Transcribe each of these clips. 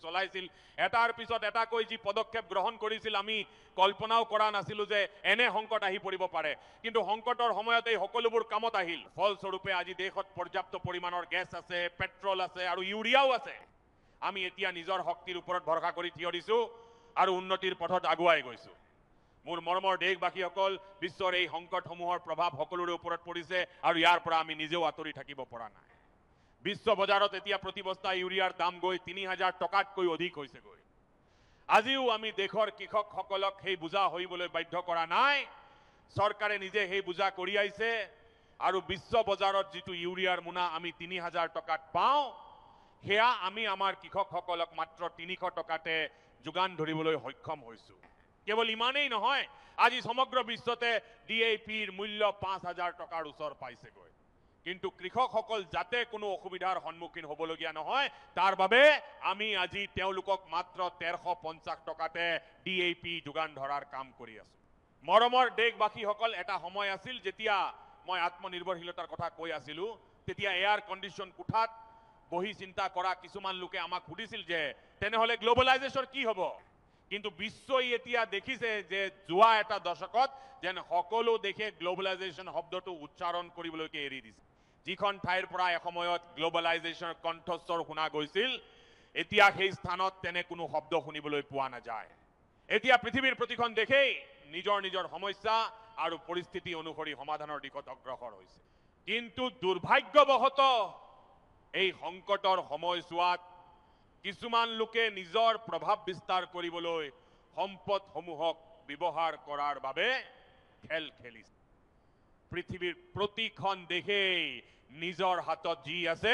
চলাইছিল, এটাৰ পিছত এটাকৈ যি পদক্ষেপ গ্ৰহণ কৰিছিল আমি কল্পনাও কৰা নাছিলো যে এনে সংকট আহি পৰিব পাৰে। কিন্তু সংকটৰ সময়ত এই সকলোবোৰ কামত আহিল। ফলস্বৰূপে আজি দেশত পৰ্যাপ্ত পৰিমাণৰ গেছ আছে, পেট্ৰল আছে আৰু ইউৰিয়াও আছে। আমি এতিয়া নিজৰ শক্তিৰ ওপৰত ভৰসা কৰি থিয় দিছো আৰু উন্নতিৰ পথত আগুৱাই গৈছো। মোৰ মৰমৰ দেশবাসীসকল, বিশ্বৰ এই সংকটসমূহৰ প্ৰভাৱ সকলোৰে ওপৰত পৰিছে আৰু ইয়াৰ পৰা আমি নিজেও আঁতৰি থাকিব পৰা নাই। বিশ্ব বজাৰত এতিয়া প্ৰতি বস্তা ইউৰিয়াৰ দাম গৈ ৩,০০০ টকাতকৈ অধিক হৈছেগৈ। আজিও আমি দেশৰ কৃষকসকলক সেই বোজা সহিবলৈ বাধ্য কৰা নাই। চৰকাৰে নিজে সেই বোজা কঢ়িয়াইছে আৰু বিশ্ব বজাৰত যিটো ইউৰিয়াৰ মোনা আমি ৩,০০০ টকাত পাওঁ, সেয়া আমি আমাৰ কৃষকসকলক মাত্ৰ ৩০০ টকাতে যোগান ধৰিবলৈ সক্ষম হৈছো। কেৱল ইমানেই নহয়, আজি সমগ্ৰ বিশ্বতে DAPৰ মূল্য ৫,০০০ টকাৰ ওচৰ পাইছেগৈ। কিন্তু কৃষকসকল যাতে কোনো অসুবিধাৰ সন্মুখীন হ'বলগীয়া নহয়, তাৰ বাবে আমি আজি তেওঁলোকক মাত্ৰ ১৩৫০ টকাতে DAP যোগান ধৰাৰ কাম কৰি আছো। মৰমৰ দেশবাসীসকল, এটা সময় আছিল যেতিয়া মই আত্মনিৰ্ভৰশীলতাৰ কথা কৈ আছিলো, তেতিয়া এয়াৰ কণ্ডিশ্যন কোঠাত বহি চিন্তা কৰা কিছুমান লোকে আমাক সুধিছিল যে তেনেহলে গ্লোবেলাইজেশ্যন কি হ'ব। কিন্তু বিশ্বই এতিয়া দেখিছে যে যোৱা এটা দশকত যেন সকলো দেশে গ্লোবেলাইজেশ্যন শব্দটো উচ্চাৰণ কৰিবলৈকে এৰি দিছে। যিখন ঠাইৰ পৰা এসময়ত গ্লোবেলাইজেশ্যনৰ কণ্ঠস্বৰ শুনা গৈছিল, এতিয়া সেই স্থানত তেনে কোনো শব্দ শুনিবলৈ পোৱা নাযায়। এতিয়া পৃথিৱীৰ প্ৰতিখন দেশেই নিজৰ নিজৰ সমস্যা আৰু পৰিস্থিতি অনুসৰি সমাধানৰ দিশত অগ্ৰসৰ হৈছে। কিন্তু দুৰ্ভাগ্যবশতঃ এই সংকটৰ সময়ছোৱাত কিছুমান লোকে নিজৰ প্ৰভাৱ বিস্তাৰ কৰিবলৈ সম্পদসমূহক ব্যৱহাৰ কৰাৰ বাবে খেল খেলিছে। পৃথিৱীৰ প্ৰতিখন দেশেই নিজৰ হাতত যি আছে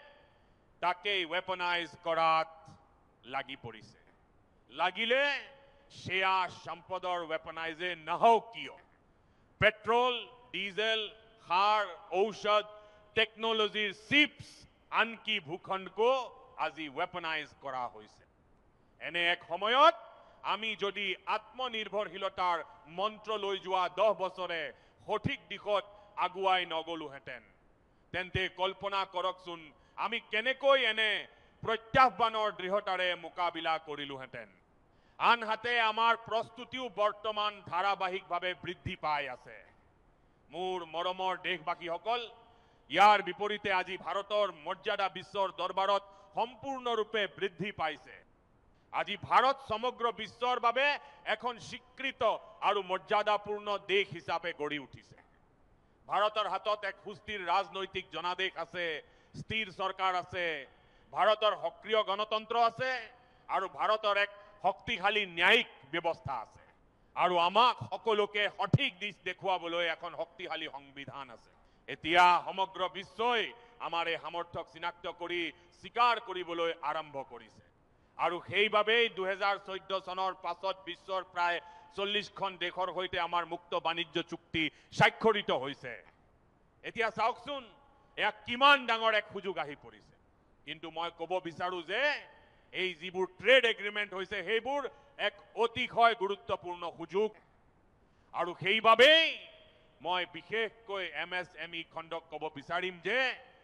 তাকেই ৱেপনাইজ কৰাত লাগি পৰিছে। লাগিলে সেয়া সম্পদৰ ৱেপনাইজে নহওক কিয়, পেট্ৰল, ডিজেল, সাৰ, ঔষধ, টেকনলজিৰ চিপছ, আনকি ভূখণ্ডকো আজি ৱেপনাইজ কৰা হৈছে। এনে এক সময়ত আমি যদি আত্মনিৰ্ভৰশীলতাৰ মন্ত্ৰ লৈ যোৱা 10 বছৰে সঠিক দিশত আগুৱাই নগলোহেঁতেন, তেন্তে কল্পনা কৰকচোন আমি কেনেকৈ এনে প্ৰত্যাহ্বানৰ দৃঢ়তাৰে মোকাবিলা কৰিলোহেঁতেন। আনহাতে আমাৰ প্ৰস্তুতিও বৰ্তমান ধাৰাবাহিকভাৱে বৃদ্ধি পাই আছে। মোৰ মৰমৰ দেশবাসীসকল, ইয়াৰ বিপৰীতে আজি ভাৰতৰ মৰ্যাদা বিশ্বৰ দৰবাৰত সম্পূৰ্ণৰূপে বৃদ্ধি পাইছে। আজি ভাৰত সমগ্ৰ বিশ্বৰ বাবে এখন স্বীকৃত আৰু মৰ্যাদাপূৰ্ণ দেশ হিচাপে গঢ়ি উঠিছে। ভাৰতৰ হাতত এক সুস্থিৰ ৰাজনৈতিক জনাদেশ আছে, স্থিৰ চৰকাৰ আছে, ভাৰতৰ সক্ৰিয় গণতন্ত্ৰ আছে আৰু ভাৰতৰ এক শক্তিশালী ন্যায়িক ব্যৱস্থা আছে আৰু আমাক সকলোকে সঠিক দিশ দেখুৱাবলৈ এখন শক্তিশালী সংবিধান আছে। এতিয়া সমগ্ৰ বিশ্বই আমাৰ এই সামৰ্থ্যক চিনাক্ত কৰি স্বীকাৰ কৰিবলৈ আৰম্ভ কৰিছে আৰু সেইবাবেই 2014 চনৰ পাছত বিশ্বৰ প্ৰায় 40খন দেশৰ সৈতে আমাৰ মুক্ত বাণিজ্য চুক্তি স্বাক্ষৰিত হৈছে। এতিয়া চাওকচোন এয়া কিমান ডাঙৰ এক সুযোগ আহি পৰিছে। কিন্তু মই ক'ব বিচাৰো যে এই যিবোৰ ট্ৰেড এগ্ৰিমেণ্ট হৈছে সেইবোৰ এক অতিশয় গুৰুত্বপূৰ্ণ সুযোগ আৰু সেইবাবেই মই বিশেষকৈ MSME খণ্ডক ক'ব বিচাৰিম যে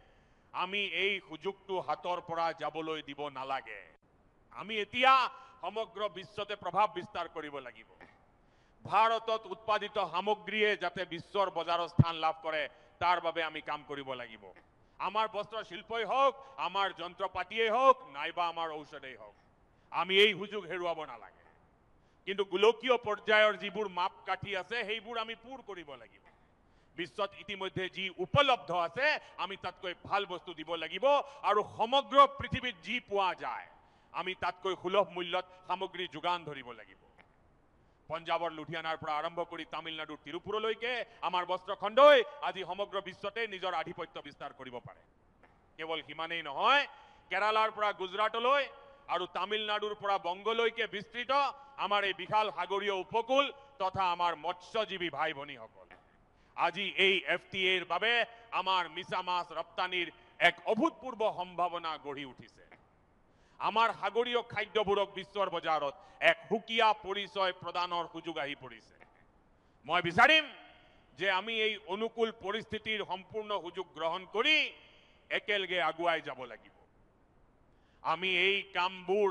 আমি এই সুযোগটো হাতৰ পৰা যাবলৈ দিব নালাগে। আমি এতিয়া সমগ্ৰ বিশ্বতে প্ৰভাৱ বিস্তাৰ কৰিব লাগিব। ভাৰতত উৎপাদিত সামগ্ৰীয়ে যাতে বিশ্বৰ বজাৰত স্থান লাভ কৰে তাৰ বাবে আমি কাম কৰিব লাগিব। আমাৰ বস্ত্ৰ শিল্পই হওক, আমাৰ যন্ত্ৰপাতিয়েই হওক, নাইবা আমাৰ ঔষধেই হওক, আমি এই সুযোগ হেৰুৱাব নালাগে। কিন্তু গোলকীয় পৰ্যায়ৰ যিবোৰ মাপকাঠি আছে সেইবোৰ আমি পূৰ কৰিব লাগিব। বিশ্বত ইতিমধ্যে যি উপলব্ধ আছে আমি তাতকৈ ভাল বস্তু দিব লাগিব আৰু সমগ্ৰ পৃথিৱীত যি পোৱা যায় আমি তাতকৈ সুলভ মূল্যত সামগ্ৰী যোগান ধৰিব লাগিব। পঞ্জাবৰ লুধিয়ানাৰ পৰা আৰম্ভ কৰি তামিলনাডুৰ তিৰুপুৰলৈকে আমাৰ বস্ত্ৰখণ্ডই আজি সমগ্ৰ বিশ্বতে নিজৰ আধিপত্য বিস্তাৰ কৰিব পাৰে। কেৱল সিমানেই নহয়, কেৰালাৰ পৰা গুজৰাটলৈ আৰু তামিলনাডুৰ পৰা বংগলৈকে বিস্তৃত আমাৰ এই বিশাল সাগৰীয় উপকূল তথা আমাৰ মৎস্যজীৱী ভাই ভনীসকল আজি এই FTAৰ বাবে আমাৰ মিছা মাছ ৰপ্তানিৰ এক অভূতপূৰ্ব সম্ভাৱনা গঢ়ি উঠিছে। আমাৰ সাগৰীয় খাদ্যবোৰক বিশ্বৰ বজাৰত এক সুকীয়া পৰিচয় প্ৰদানৰ সুযোগ আহি পৰিছে। মই বিচাৰিম যে আমি এই অনুকূল পৰিস্থিতিৰ সম্পূৰ্ণ সুযোগ গ্ৰহণ কৰি একেলগে আগুৱাই যাব লাগিব। আমি এই কামবোৰ